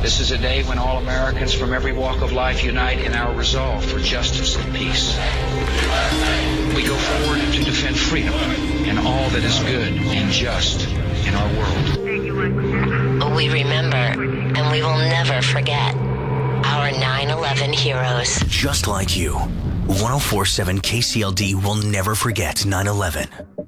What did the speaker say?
This is a day when all Americans from every walk of life unite in our resolve for justice and peace. We go forward to defend freedom and all that is good and just in our world. We remember, and we will never forget, our 9/11 heroes. Just like you, 104.7 KCLD will never forget 9/11.